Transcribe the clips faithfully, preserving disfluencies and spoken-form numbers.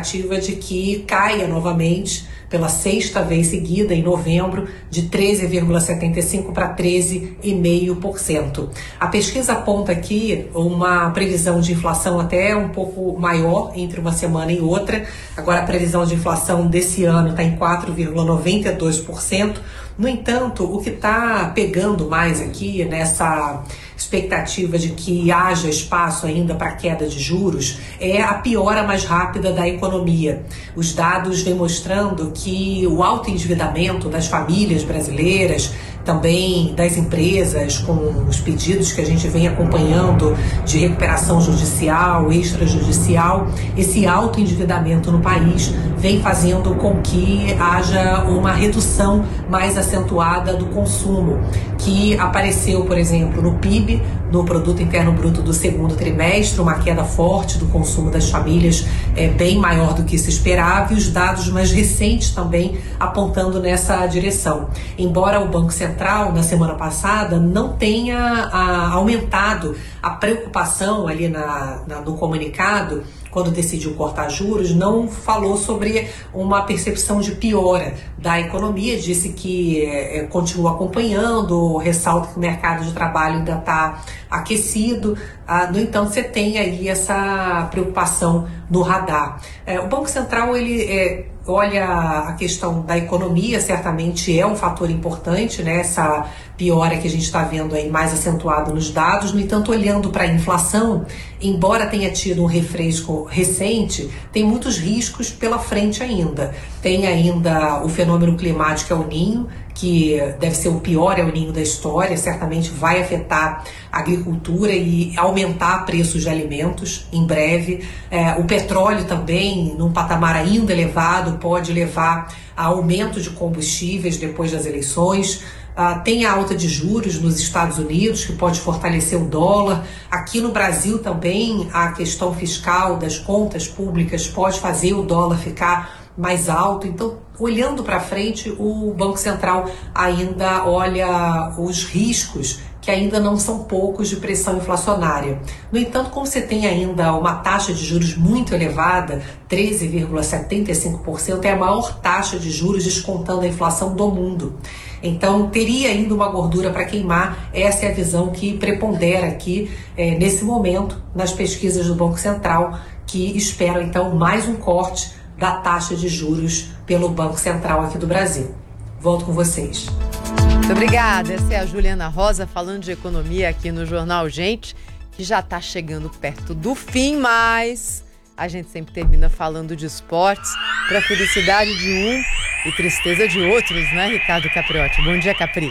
expectativa de que caia novamente pela sexta vez seguida, em novembro, de treze vírgula setenta e cinco por cento para treze vírgula cinco por cento. A pesquisa aponta aqui uma previsão de inflação até um pouco maior entre uma semana e outra. Agora a previsão de inflação desse ano está em quatro vírgula noventa e dois por cento. No entanto, o que está pegando mais aqui nessa expectativa de que haja espaço ainda para queda de juros é a piora mais rápida da economia. Os dados vêm mostrando que o alto endividamento das famílias brasileiras, também das empresas, com os pedidos que a gente vem acompanhando de recuperação judicial, extrajudicial, esse alto endividamento no país vem fazendo com que haja uma redução mais acentuada do consumo, que apareceu, por exemplo, no P I B, no Produto Interno Bruto do segundo trimestre, uma queda forte do consumo das famílias, é bem maior do que se esperava, e os dados mais recentes também apontando nessa direção. Embora o Banco Central, na semana passada, não tenha a, aumentado a preocupação ali na, na, no comunicado, quando decidiu cortar juros, não falou sobre uma percepção de piora da economia, disse que é, continua acompanhando, ressalta que o mercado de trabalho ainda está aquecido. Ah, no entanto, você tem aí essa preocupação no radar. É, o Banco Central, ele é, olha a questão da economia, certamente é um fator importante, né? Essa piora que a gente está vendo aí mais acentuada nos dados. No entanto, olhando para a inflação, embora tenha tido um refresco recente, tem muitos riscos pela frente ainda. Tem ainda o fenômeno climático El Niño, que deve ser o pior El Niño da história, certamente vai afetar a agricultura e aumentar preços de alimentos em breve. É, o petróleo também, num patamar ainda elevado, pode levar a aumento de combustíveis depois das eleições. Uh, tem a alta de juros nos Estados Unidos, que pode fortalecer o dólar. Aqui no Brasil também a questão fiscal das contas públicas pode fazer o dólar ficar mais alto. Então, olhando para frente, o Banco Central ainda olha os riscos, que ainda não são poucos, de pressão inflacionária. No entanto, como você tem ainda uma taxa de juros muito elevada, treze vírgula setenta e cinco por cento, é a maior taxa de juros descontando a inflação do mundo. Então, teria ainda uma gordura para queimar. Essa é a visão que prepondera aqui, é, nesse momento, nas pesquisas do Banco Central, que esperam, então, mais um corte da taxa de juros pelo Banco Central aqui do Brasil. Volto com vocês. Muito obrigada. Essa é a Juliana Rosa falando de economia aqui no Jornal Gente, que já está chegando perto do fim, mas a gente sempre termina falando de esportes para felicidade de um e tristeza de outros, né, Ricardo Capriotti? Bom dia, Capri.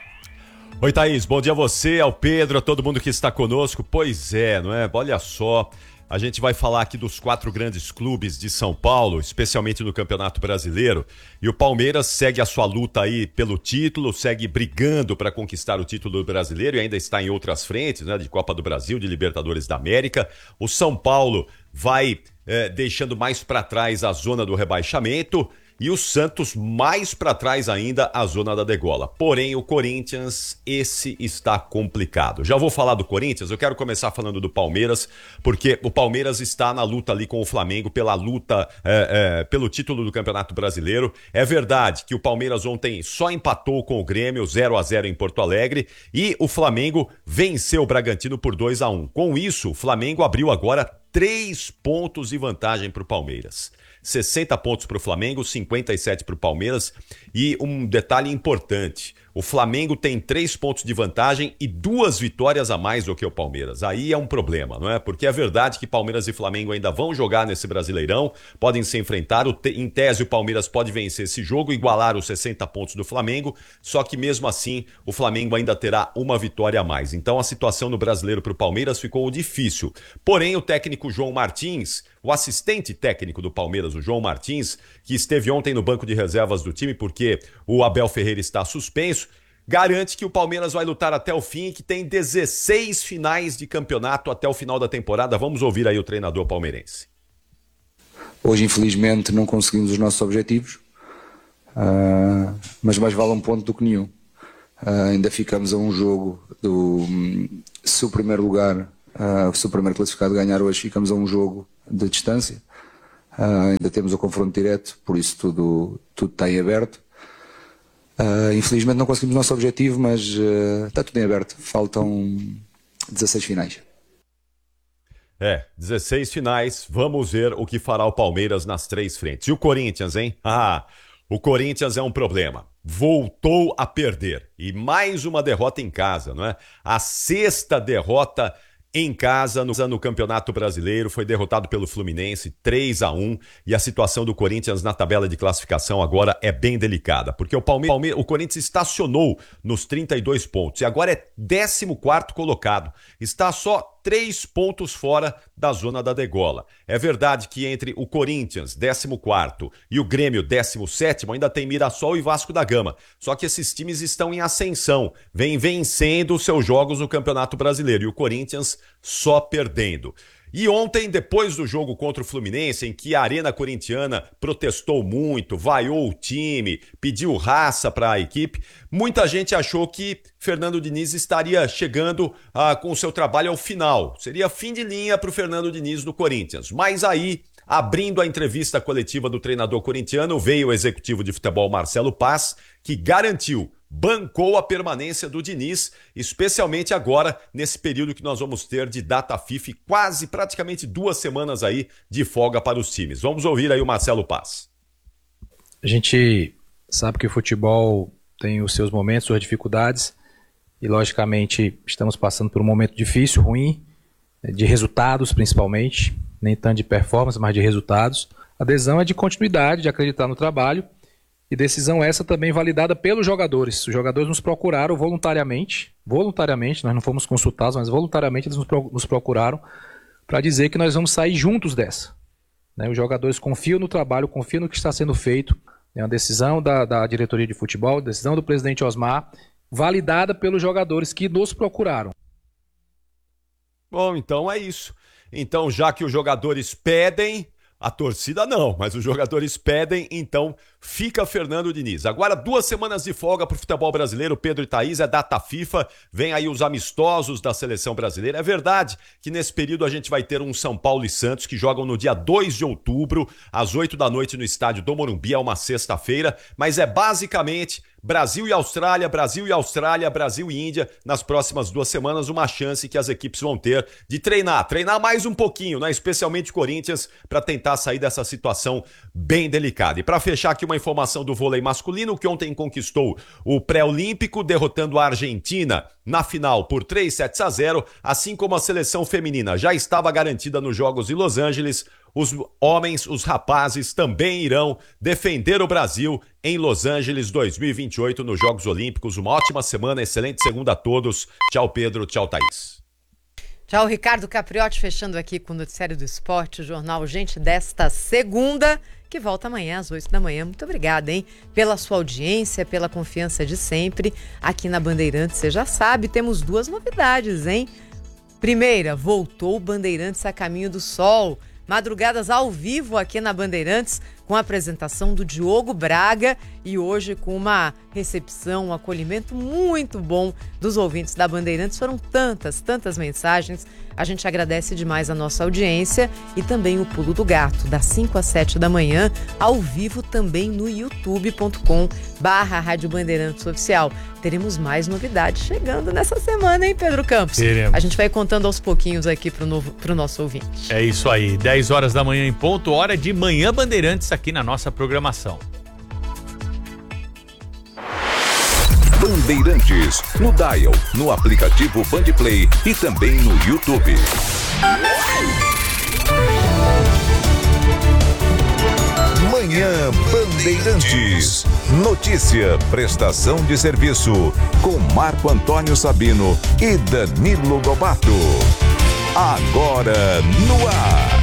Oi, Thaís. Bom dia a você, ao Pedro, a todo mundo que está conosco. Pois é, não é? Olha só, a gente vai falar aqui dos quatro grandes clubes de São Paulo, especialmente no Campeonato Brasileiro. E o Palmeiras segue a sua luta aí pelo título, segue brigando para conquistar o título brasileiro e ainda está em outras frentes, né, de Copa do Brasil, de Libertadores da América. O São Paulo vai é, deixando mais para trás a zona do rebaixamento e o Santos mais para trás ainda a zona da degola. Porém, o Corinthians, esse está complicado. Já vou falar do Corinthians, eu quero começar falando do Palmeiras, porque o Palmeiras está na luta ali com o Flamengo pela luta é, é, pelo título do Campeonato Brasileiro. É verdade que o Palmeiras ontem só empatou com o Grêmio zero a zero em Porto Alegre e o Flamengo venceu o Bragantino por dois a um. Com isso, o Flamengo abriu agora três pontos de vantagem para o Palmeiras. sessenta pontos para o Flamengo, cinquenta e sete para o Palmeiras. E um detalhe importante, o Flamengo tem três pontos de vantagem e duas vitórias a mais do que o Palmeiras. Aí é um problema, não é? Porque é verdade que Palmeiras e Flamengo ainda vão jogar nesse Brasileirão, podem se enfrentar. Em tese, o Palmeiras pode vencer esse jogo, igualar os sessenta pontos do Flamengo, só que mesmo assim o Flamengo ainda terá uma vitória a mais. Então a situação no Brasileiro para o Palmeiras ficou difícil. Porém, o técnico João Martins, o assistente técnico do Palmeiras, o João Martins, que esteve ontem no banco de reservas do time porque o Abel Ferreira está suspenso, garante que o Palmeiras vai lutar até o fim e que tem dezesseis finais de campeonato até o final da temporada. Vamos ouvir aí o treinador palmeirense. Hoje, infelizmente, não conseguimos os nossos objetivos, uh, mas mais vale um ponto do que nenhum. Uh, ainda ficamos a um jogo do... Se o primeiro lugar, uh, se o primeiro classificado ganhar hoje, ficamos a um jogo de distância. Uh, ainda temos o confronto direto, por isso tudo, tudo está em aberto. Uh, infelizmente não conseguimos o nosso objetivo, mas uh, está tudo em aberto. Faltam dezesseis finais. É, dezesseis finais. Vamos ver o que fará o Palmeiras nas três frentes. E o Corinthians, hein? Ah, o Corinthians é um problema. Voltou a perder. E mais uma derrota em casa, não é? A sexta derrota em casa no, no Campeonato Brasileiro, foi derrotado pelo Fluminense três a um, e a situação do Corinthians na tabela de classificação agora é bem delicada, porque o, Palme- Palme- o Corinthians estacionou nos trinta e dois pontos e agora é décimo quarto colocado, está só três pontos fora da zona da degola. É verdade que entre o Corinthians, décimo quarto, e o Grêmio, décimo sétimo, ainda tem Mirassol e Vasco da Gama. Só que esses times estão em ascensão, vêm vencendo os seus jogos no Campeonato Brasileiro, e o Corinthians só perdendo. E ontem, depois do jogo contra o Fluminense, em que a Arena Corintiana protestou muito, vaiou o time, pediu raça para a equipe, muita gente achou que Fernando Diniz estaria chegando ah, com o seu trabalho ao final. Seria fim de linha para o Fernando Diniz no Corinthians. Mas aí, abrindo a entrevista coletiva do treinador corintiano, veio o executivo de futebol Marcelo Paz, que garantiu, bancou a permanência do Diniz, especialmente agora, nesse período que nós vamos ter de data FIFA, quase praticamente duas semanas aí de folga para os times. Vamos ouvir aí o Marcelo Paz. A gente sabe que o futebol tem os seus momentos, suas dificuldades, e logicamente estamos passando por um momento difícil, ruim, de resultados principalmente, nem tanto de performance, mas de resultados. A adesão é de continuidade, de acreditar no trabalho, e decisão essa também validada pelos jogadores. Os jogadores nos procuraram voluntariamente, voluntariamente, nós não fomos consultados, mas voluntariamente eles nos procuraram para dizer que nós vamos sair juntos dessa. Né? Os jogadores confiam no trabalho, confiam no que está sendo feito. É uma decisão da, da diretoria de futebol, decisão do presidente Osmar, validada pelos jogadores que nos procuraram. Bom, então é isso. Então, já que os jogadores pedem, a torcida não, mas os jogadores pedem, então fica Fernando Diniz. Agora duas semanas de folga para o futebol brasileiro, Pedro e Thaís, é data FIFA, vem aí os amistosos da seleção brasileira. É verdade que nesse período a gente vai ter um São Paulo e Santos que jogam no dia dois de outubro, às oito da noite no estádio do Morumbi, é uma sexta-feira, mas é basicamente Brasil e Austrália, Brasil e Austrália, Brasil e Índia, nas próximas duas semanas, uma chance que as equipes vão ter de treinar, treinar mais um pouquinho, né? Especialmente o Corinthians, para tentar sair dessa situação bem delicada. E para fechar aqui uma informação do vôlei masculino, que ontem conquistou o pré-olímpico, derrotando a Argentina na final por três sets a zero, assim como a seleção feminina já estava garantida nos Jogos de Los Angeles. Os homens, os rapazes, também irão defender o Brasil em Los Angeles dois mil e vinte e oito nos Jogos Olímpicos. Uma ótima semana, excelente segunda a todos. Tchau, Pedro. Tchau, Thaís. Tchau, Ricardo Capriotti, fechando aqui com o Noticiário do Esporte, o Jornal Gente desta segunda, que volta amanhã às oito da manhã. Muito obrigada, hein? Pela sua audiência, pela confiança de sempre. Aqui na Bandeirantes, você já sabe, temos duas novidades, hein? Primeira, voltou o Bandeirantes a Caminho do Sol. Madrugadas ao vivo aqui na Bandeirantes, com a apresentação do Diogo Braga e hoje com uma recepção, um acolhimento muito bom dos ouvintes da Bandeirantes. Foram tantas, tantas mensagens. A gente agradece demais a nossa audiência e também o Pulo do Gato, das cinco às sete da manhã, ao vivo também no youtube ponto com barra Rádio Bandeirantes Oficial. Teremos mais novidades chegando nessa semana, hein, Pedro Campos? Teremos. A gente vai contando aos pouquinhos aqui pro, novo, pro nosso ouvinte. É isso aí, dez horas da manhã em ponto, hora de Manhã Bandeirantes aqui na nossa programação. Bandeirantes, no Dial, no aplicativo Bandplay e também no YouTube. Manhã Bandeirantes. Notícia, prestação de serviço, com Marco Antônio Sabino e Danilo Lobato. Agora no ar.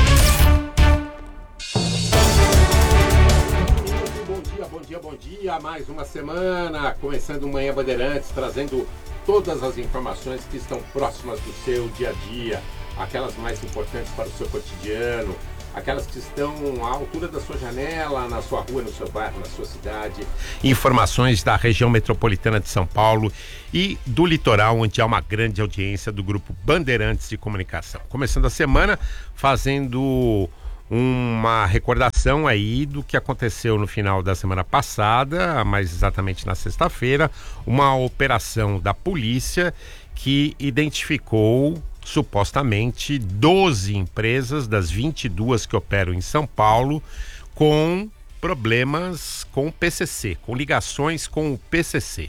Bom dia, bom dia, mais uma semana, começando Manhã Bandeirantes, trazendo todas as informações que estão próximas do seu dia a dia, aquelas mais importantes para o seu cotidiano, aquelas que estão à altura da sua janela, na sua rua, no seu bairro, na sua cidade. Informações da região metropolitana de São Paulo e do litoral, onde há uma grande audiência do grupo Bandeirantes de Comunicação. Começando a semana fazendo uma recordação aí do que aconteceu no final da semana passada, mais exatamente na sexta-feira, uma operação da polícia que identificou supostamente doze empresas das vinte e duas que operam em São Paulo com problemas com o P C C, com ligações com o P C C.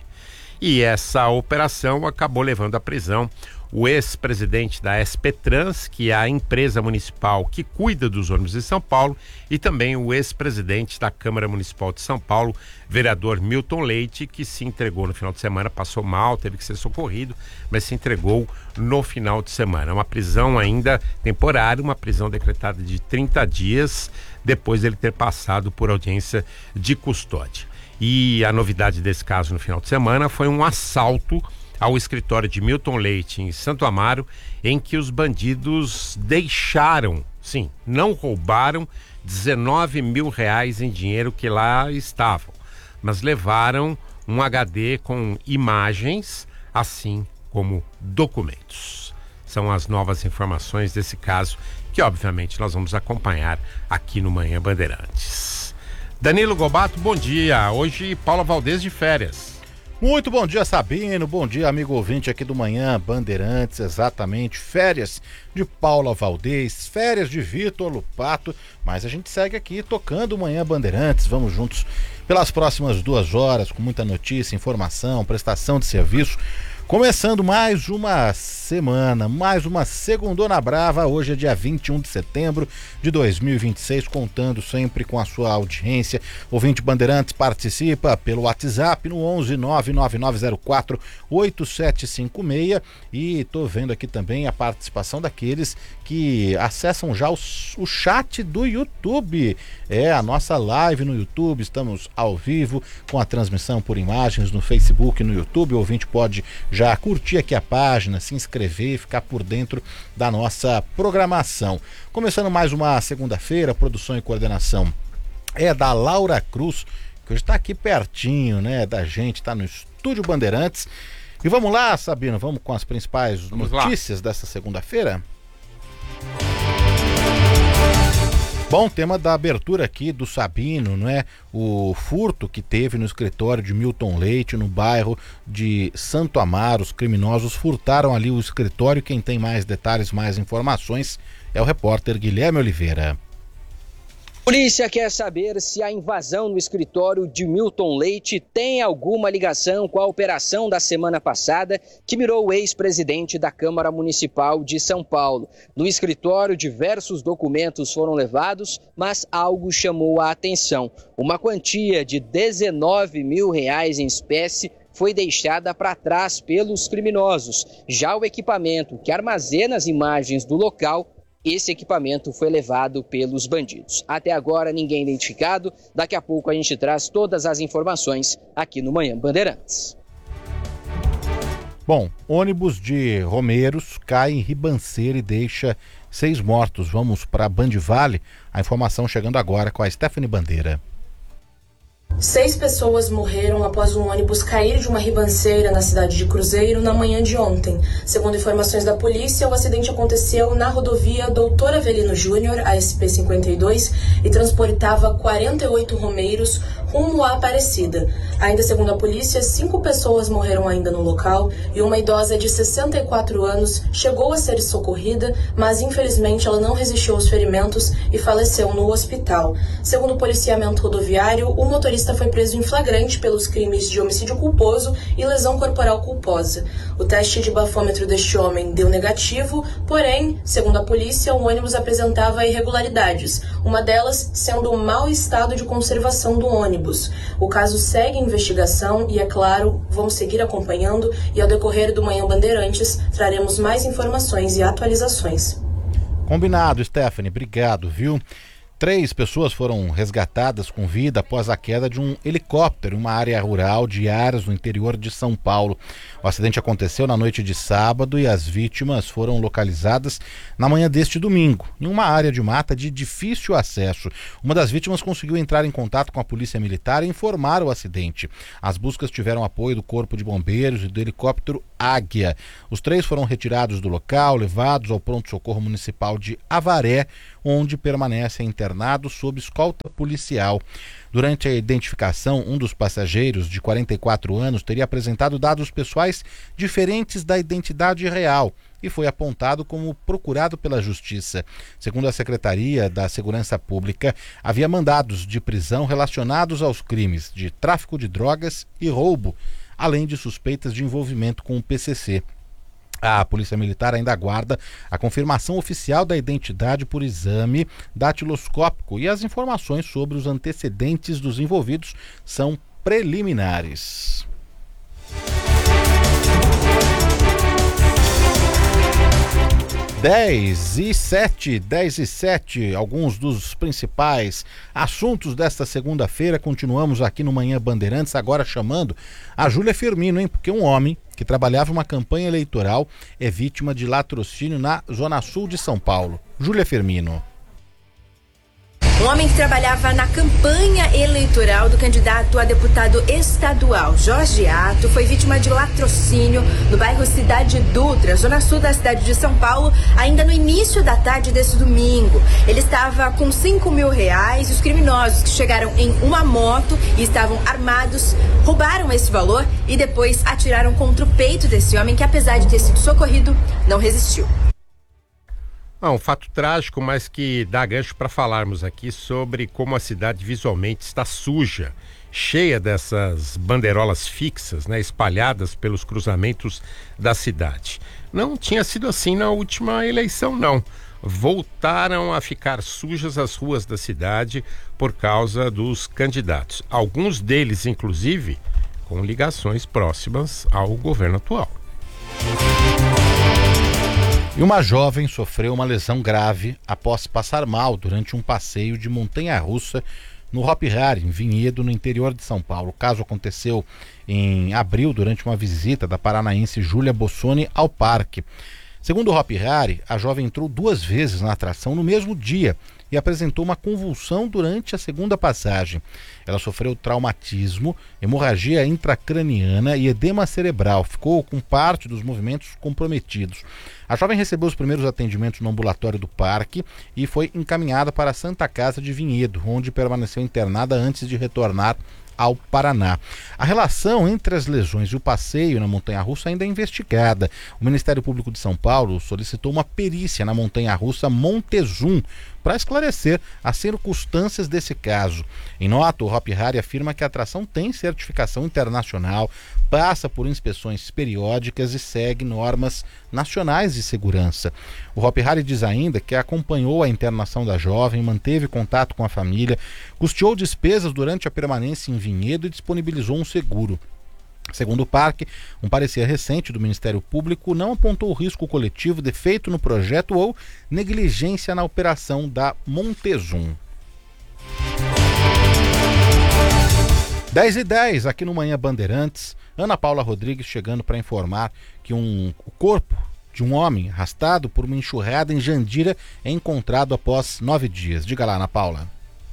E essa operação acabou levando à prisão o ex-presidente da S P Trans, que é a empresa municipal que cuida dos ônibus de São Paulo, e também o ex-presidente da Câmara Municipal de São Paulo, vereador Milton Leite, que se entregou no final de semana, passou mal, teve que ser socorrido, mas se entregou no final de semana. Uma prisão ainda temporária, uma prisão decretada de trinta dias, depois dele ter passado por audiência de custódia. E a novidade desse caso no final de semana foi um assalto ao escritório de Milton Leite, em Santo Amaro, em que os bandidos deixaram, sim, não roubaram dezenove mil reais em dinheiro que lá estavam, mas levaram um H D com imagens, assim como documentos. São as novas informações desse caso, que obviamente nós vamos acompanhar aqui no Manhã Bandeirantes. Danilo Gobato, bom dia. Hoje, Paula Valdez de férias. Muito bom dia, Sabino, bom dia, amigo ouvinte aqui do Manhã Bandeirantes, exatamente, férias de Paula Valdez, férias de Vitor Lupato, mas a gente segue aqui tocando o Manhã Bandeirantes, vamos juntos pelas próximas duas horas, com muita notícia, informação, prestação de serviço, começando mais uma semana, mais uma segundona brava, hoje é dia vinte e um de setembro de dois mil e vinte e seis, contando sempre com a sua audiência. Ouvinte Bandeirantes participa pelo WhatsApp no onze nove nove nove zero quatro oito sete cinco seis e tô vendo aqui também a participação daqueles que acessam já o, o chat do YouTube. É a nossa live no YouTube, estamos ao vivo com a transmissão por imagens no Facebook e no YouTube. O ouvinte pode já curtir aqui a página, se inscrever, ficar por dentro da nossa programação. Começando mais uma segunda-feira, produção e coordenação é da Laura Cruz, que hoje está aqui pertinho, né, da gente, está no Estúdio Bandeirantes. E vamos lá, Sabino, vamos com as principais vamos notícias lá dessa segunda-feira? Bom, tema da abertura aqui do Sabino, não é? O furto que teve no escritório de Milton Leite, no bairro de Santo Amaro. Os criminosos furtaram ali o escritório. Quem tem mais detalhes, mais informações, é o repórter Guilherme Oliveira. Polícia quer saber se a invasão no escritório de Milton Leite tem alguma ligação com a operação da semana passada que mirou o ex-presidente da Câmara Municipal de São Paulo. No escritório, diversos documentos foram levados, mas algo chamou a atenção. Uma quantia de dezenove mil reais em espécie foi deixada para trás pelos criminosos. Já o equipamento que armazena as imagens do local, esse equipamento foi levado pelos bandidos. Até agora ninguém identificado. Daqui a pouco a gente traz todas as informações aqui no Manhã Bandeirantes. Bom, ônibus de Romeiros cai em Ribanceira e deixa seis mortos. Vamos para Bandivale. A informação chegando agora com a Stephanie Bandeira. Seis pessoas morreram após um ônibus cair de uma ribanceira na cidade de Cruzeiro na manhã de ontem. Segundo informações da polícia, o acidente aconteceu na rodovia Doutor Avelino Júnior, a S P cinquenta e dois, e transportava quarenta e oito romeiros rumo à Aparecida. Ainda segundo a polícia, cinco pessoas morreram ainda no local e uma idosa de sessenta e quatro anos chegou a ser socorrida, mas infelizmente ela não resistiu aos ferimentos e faleceu no hospital. Segundo o policiamento rodoviário, o motorista foi preso em flagrante pelos crimes de homicídio culposo e lesão corporal culposa. O teste de bafômetro deste homem deu negativo, porém, segundo a polícia, o ônibus apresentava irregularidades, uma delas sendo o mau estado de conservação do ônibus. O caso segue em investigação e, é claro, vamos seguir acompanhando e ao decorrer do Manhã Bandeirantes traremos mais informações e atualizações. Combinado, Stephanie, obrigado, viu? Três pessoas foram resgatadas com vida após a queda de um helicóptero em uma área rural de Aras, no interior de São Paulo. O acidente aconteceu na noite de sábado e as vítimas foram localizadas na manhã deste domingo, em uma área de mata de difícil acesso. Uma das vítimas conseguiu entrar em contato com a polícia militar e informar o acidente. As buscas tiveram apoio do Corpo de Bombeiros e do helicóptero Águia. Os três foram retirados do local, levados ao pronto-socorro municipal de Avaré, onde permanecem internados sob escolta policial. Durante a identificação, um dos passageiros, de quarenta e quatro anos, teria apresentado dados pessoais diferentes da identidade real e foi apontado como procurado pela Justiça. Segundo a Secretaria da Segurança Pública, havia mandados de prisão relacionados aos crimes de tráfico de drogas e roubo, além de suspeitas de envolvimento com o P C C. A Polícia Militar ainda aguarda a confirmação oficial da identidade por exame datiloscópico e as informações sobre os antecedentes dos envolvidos são preliminares. dez e sete, dez e sete, alguns dos principais assuntos desta segunda-feira. Continuamos aqui no Manhã Bandeirantes, agora chamando a Júlia Firmino, hein? Porque um homem que trabalhava uma campanha eleitoral é vítima de latrocínio na Zona Sul de São Paulo. Júlia Firmino. Um homem que trabalhava na campanha eleitoral do candidato a deputado estadual, Jorge Ato, foi vítima de latrocínio no bairro Cidade Dutra, zona sul da cidade de São Paulo, ainda no início da tarde desse domingo. Ele estava com cinco mil reais e os criminosos que chegaram em uma moto e estavam armados roubaram esse valor e depois atiraram contra o peito desse homem que, apesar de ter sido socorrido, não resistiu. Ah, um fato trágico, mas que dá gancho para falarmos aqui sobre como a cidade visualmente está suja, cheia dessas bandeirolas fixas, né, espalhadas pelos cruzamentos da cidade. Não tinha sido assim na última eleição, não. Voltaram a ficar sujas as ruas da cidade por causa dos candidatos. Alguns deles, inclusive, com ligações próximas ao governo atual. E uma jovem sofreu uma lesão grave após passar mal durante um passeio de montanha-russa no Hopi Hari, em Vinhedo, no interior de São Paulo. O caso aconteceu em abril, durante uma visita da paranaense Júlia Bossoni ao parque. Segundo o Hopi Hari, a jovem entrou duas vezes na atração no mesmo dia e apresentou uma convulsão durante a segunda passagem. Ela sofreu traumatismo, hemorragia intracraniana e edema cerebral. Ficou com parte dos movimentos comprometidos. A jovem recebeu os primeiros atendimentos no ambulatório do parque e foi encaminhada para a Santa Casa de Vinhedo, onde permaneceu internada antes de retornar ao Paraná. A relação entre as lesões e o passeio na montanha-russa ainda é investigada. O Ministério Público de São Paulo solicitou uma perícia na montanha-russa Montezum para esclarecer as circunstâncias desse caso. Em nota, o Hopi Hari afirma que a atração tem certificação internacional, passa por inspeções periódicas e segue normas nacionais de segurança. O Hopi Hari diz ainda que acompanhou a internação da jovem, manteve contato com a família, custeou despesas durante a permanência em Vinhedo e disponibilizou um seguro. Segundo o parque, um parecer recente do Ministério Público não apontou risco coletivo, defeito no projeto ou negligência na operação da Montezum. dez e dez aqui no Manhã Bandeirantes. Ana Paula Rodrigues chegando para informar que um, o corpo de um homem arrastado por uma enxurrada em Jandira é encontrado após nove dias. Diga lá, Ana Paula.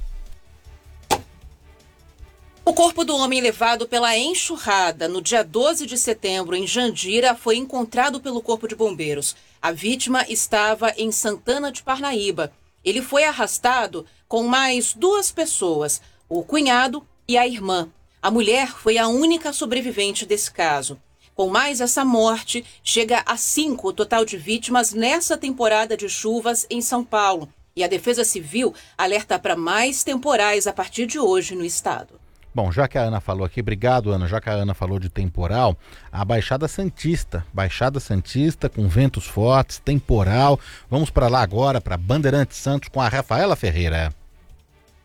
O corpo do homem levado pela enxurrada no dia doze de setembro em Jandira foi encontrado pelo Corpo de Bombeiros. A vítima estava em Santana de Parnaíba. Ele foi arrastado com mais duas pessoas, o cunhado e a irmã. A mulher foi a única sobrevivente desse caso. Com mais essa morte, chega a cinco o total de vítimas nessa temporada de chuvas em São Paulo. E a Defesa Civil alerta para mais temporais a partir de hoje no estado. Bom, já que a Ana falou aqui, obrigado, Ana, já que a Ana falou de temporal, a Baixada Santista, Baixada Santista com ventos fortes, temporal. Vamos para lá agora, para Bandeirantes Santos com a Rafaela Ferreira.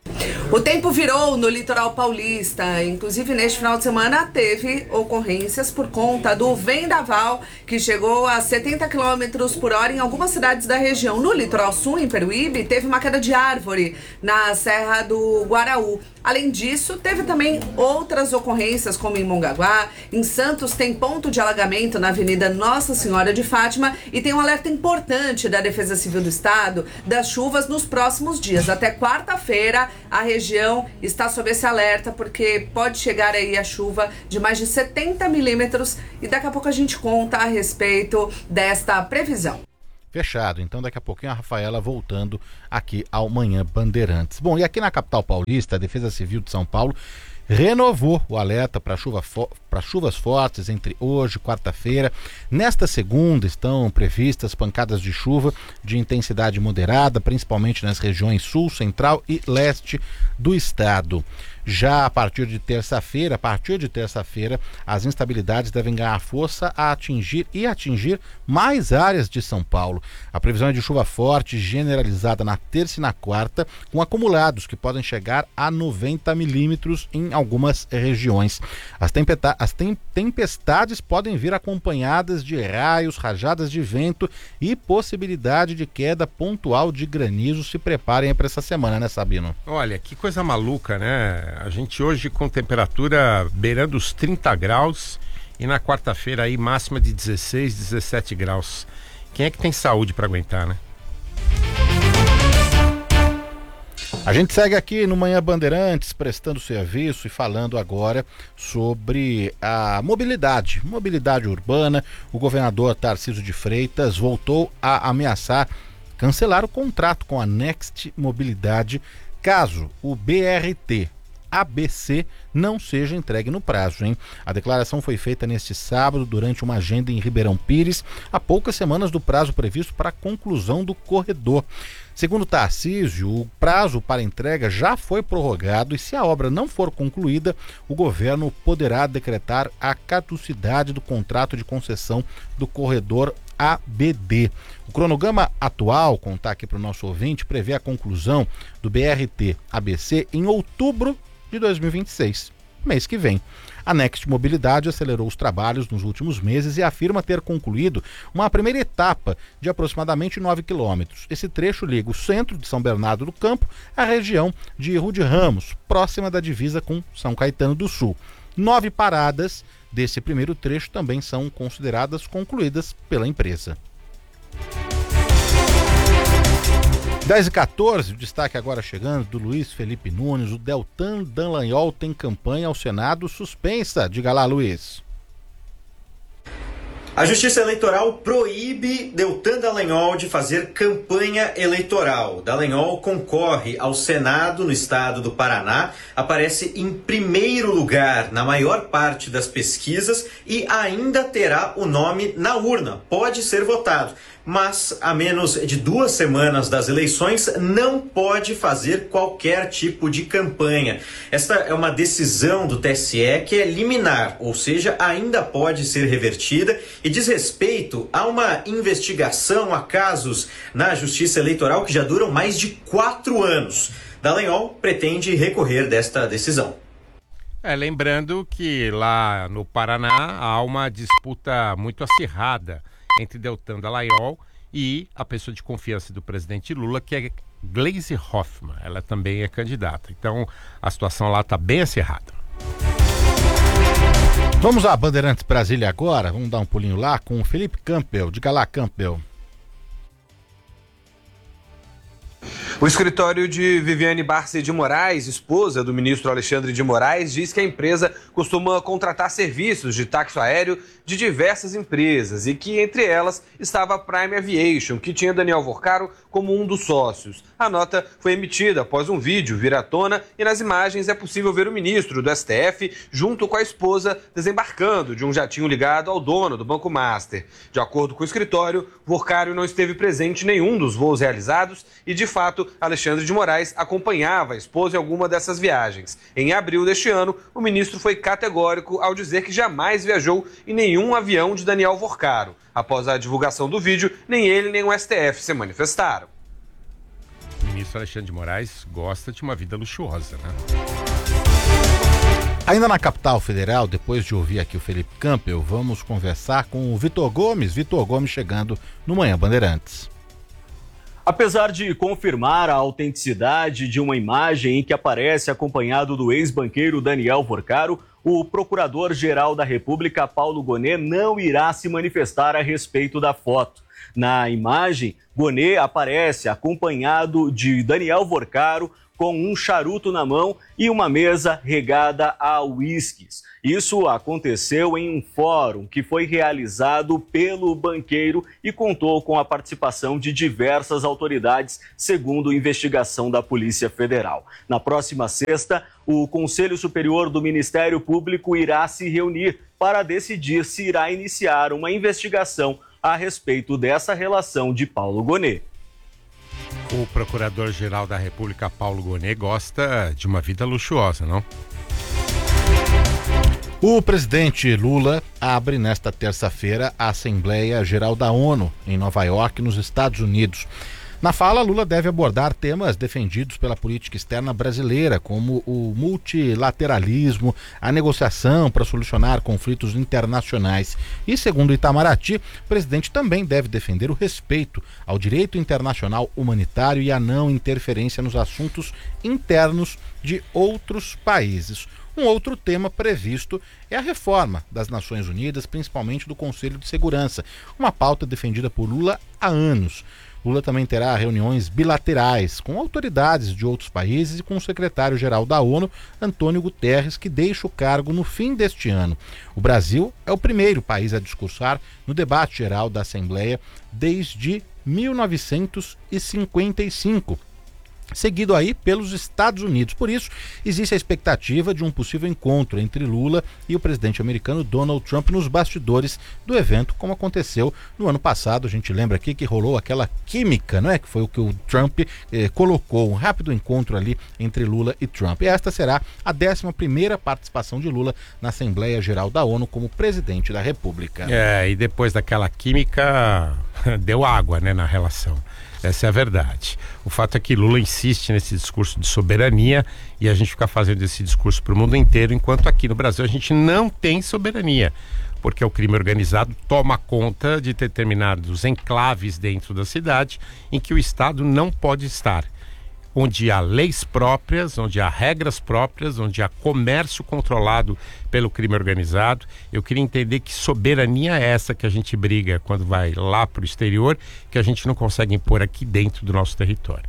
O tempo virou no litoral paulista, inclusive neste final de semana teve ocorrências por conta do vendaval que chegou a setenta quilômetros por hora em algumas cidades da região. No litoral sul, em Peruíbe, teve uma queda de árvore na Serra do Guaraú. Além disso, teve também outras ocorrências, como em Mongaguá. Em Santos tem ponto de alagamento na Avenida Nossa Senhora de Fátima e tem um alerta importante da Defesa Civil do Estado das chuvas nos próximos dias. Até quarta-feira, a região está sob esse alerta porque pode chegar aí a chuva de mais de setenta milímetros e daqui a pouco a gente conta a respeito desta previsão. Fechado. Então, daqui a pouquinho a Rafaela voltando aqui ao Manhã Bandeirantes. Bom, e aqui na capital paulista, a Defesa Civil de São Paulo renovou o alerta para chuva fo- para chuvas fortes entre hoje e quarta-feira. Nesta segunda estão previstas pancadas de chuva de intensidade moderada, principalmente nas regiões sul, central e leste do estado. Já a partir de terça-feira, a partir de terça-feira, as instabilidades devem ganhar força a atingir e atingir mais áreas de São Paulo. A previsão é de chuva forte generalizada na terça e na quarta, com acumulados que podem chegar a noventa milímetros em algumas regiões. As, tempeta- as tem- tempestades podem vir acompanhadas de raios, rajadas de vento e possibilidade de queda pontual de granizo. Se preparem para essa semana, né, Sabino? Olha, que coisa maluca, né? A gente hoje com temperatura beirando os trinta graus e na quarta-feira aí máxima de dezesseis, dezessete graus. Quem é que tem saúde para aguentar, né? A gente segue aqui no Manhã Bandeirantes, prestando serviço e falando agora sobre a mobilidade, mobilidade urbana. O governador Tarcísio de Freitas voltou a ameaçar cancelar o contrato com a Next Mobilidade caso o B R T A B C não seja entregue no prazo, hein? A declaração foi feita neste sábado durante uma agenda em Ribeirão Pires, a poucas semanas do prazo previsto para a conclusão do corredor. Segundo Tarcísio, o prazo para entrega já foi prorrogado e se a obra não for concluída, o governo poderá decretar a caducidade do contrato de concessão do corredor A B D. O cronograma atual, contar aqui para o nosso ouvinte, prevê a conclusão do B R T A B C em outubro de dois mil e vinte e seis, mês que vem. A Next Mobilidade acelerou os trabalhos nos últimos meses e afirma ter concluído uma primeira etapa de aproximadamente nove quilômetros. Esse trecho liga o centro de São Bernardo do Campo à região de Rude Ramos, próxima da divisa com São Caetano do Sul. Nove paradas desse primeiro trecho também são consideradas concluídas pela empresa. dez e quatorze, o destaque agora chegando do Luiz Felipe Nunes. O Deltan Dallagnol tem campanha ao Senado suspensa. Diga lá, Luiz. A Justiça Eleitoral proíbe Deltan Dallagnol de fazer campanha eleitoral. Dallagnol concorre ao Senado no estado do Paraná, aparece em primeiro lugar na maior parte das pesquisas e ainda terá o nome na urna, pode ser votado. Mas a menos de duas semanas das eleições não pode fazer qualquer tipo de campanha. Esta é uma decisão do T S E que é liminar, ou seja, ainda pode ser revertida e diz respeito a uma investigação a casos na Justiça Eleitoral que já duram mais de quatro anos. Dallagnol pretende recorrer desta decisão. É, lembrando que lá no Paraná há uma disputa muito acirrada entre Deltan Dallagnol e a pessoa de confiança do presidente Lula, que é Gleisi Hoffmann. Ela também é candidata. Então, a situação lá está bem acirrada. Vamos a Bandeirantes Brasília agora. Vamos dar um pulinho lá com o Felipe Campbell. Diga lá, Campbell. O escritório de Viviane Barsi de Moraes, esposa do ministro Alexandre de Moraes, diz que a empresa costuma contratar serviços de táxi aéreo de diversas empresas e que entre elas estava a Prime Aviation, que tinha Daniel Vorcaro como um dos sócios. A nota foi emitida após um vídeo vir à tona e nas imagens é possível ver o ministro do S T F junto com a esposa desembarcando de um jatinho ligado ao dono do Banco Master. De acordo com o escritório, Vorcaro não esteve presente em nenhum dos voos realizados e, de fato, Alexandre de Moraes acompanhava a esposa em alguma dessas viagens. Em abril deste ano, o ministro foi categórico ao dizer que jamais viajou em nenhum avião de Daniel Vorcaro. Após a divulgação do vídeo, nem ele nem o S T F se manifestaram. ministro Alexandre de Moraes gosta de uma vida luxuosa, né? Ainda na capital federal, depois de ouvir aqui o Felipe Campbell, vamos conversar com o Vitor Gomes. Vitor Gomes chegando no Manhã Bandeirantes. Apesar de confirmar a autenticidade de uma imagem em que aparece acompanhado do ex-banqueiro Daniel Vorcaro, o Procurador-Geral da República, Paulo Gonet, não irá se manifestar a respeito da foto. Na imagem, Gonet aparece acompanhado de Daniel Vorcaro com um charuto na mão e uma mesa regada a uísques. Isso aconteceu em um fórum que foi realizado pelo banqueiro e contou com a participação de diversas autoridades, segundo investigação da Polícia Federal. Na próxima sexta, o Conselho Superior do Ministério Público irá se reunir para decidir se irá iniciar uma investigação a respeito dessa relação de Paulo Gonet. O Procurador-Geral da República, Paulo Gonet, gosta de uma vida luxuosa, não? O presidente Lula abre nesta terça-feira a Assembleia Geral da ONU, em Nova York, nos Estados Unidos. Na fala, Lula deve abordar temas defendidos pela política externa brasileira, como o multilateralismo, a negociação para solucionar conflitos internacionais. E, segundo Itamaraty, o presidente também deve defender o respeito ao direito internacional humanitário e a não interferência nos assuntos internos de outros países. Um outro tema previsto é a reforma das Nações Unidas, principalmente do Conselho de Segurança, uma pauta defendida por Lula há anos. Lula também terá reuniões bilaterais com autoridades de outros países e com o secretário-geral da ONU, Antônio Guterres, que deixa o cargo no fim deste ano. O Brasil é o primeiro país a discursar no debate geral da Assembleia desde mil novecentos e cinquenta e cinco. Seguido aí pelos Estados Unidos. Por isso, existe a expectativa de um possível encontro entre Lula e o presidente americano Donald Trump nos bastidores do evento, como aconteceu no ano passado. A gente lembra aqui que rolou aquela química, não é? Que foi o que o Trump eh, colocou, um rápido encontro ali entre Lula e Trump. E esta será a décima primeira participação de Lula na Assembleia Geral da ONU como presidente da República. É, e depois daquela química, deu água, né, na relação. Essa é a verdade. O fato é que Lula insiste nesse discurso de soberania e a gente fica fazendo esse discurso para o mundo inteiro, enquanto aqui no Brasil a gente não tem soberania, porque o crime organizado toma conta de determinados enclaves dentro da cidade em que o Estado não pode estar. Onde há leis próprias, onde há regras próprias, onde há comércio controlado pelo crime organizado. Eu queria entender que soberania é essa que a gente briga quando vai lá para o exterior, que a gente não consegue impor aqui dentro do nosso território.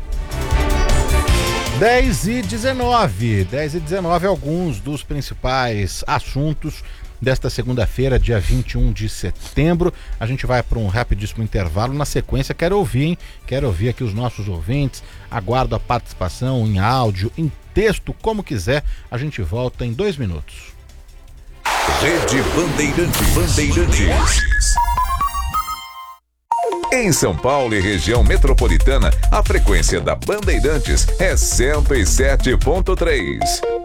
dez e dezenove, dez e dezenove, alguns dos principais assuntos desta segunda-feira, dia vinte e um de setembro. A gente vai para um rapidíssimo intervalo. Na sequência, quero ouvir, hein? Quero ouvir aqui os nossos ouvintes. Aguardo a participação em áudio, em texto, como quiser. A gente volta em dois minutos. Rede Bandeirantes. Bandeirantes. Em São Paulo e região metropolitana, a frequência da Bandeirantes é cento e sete ponto três.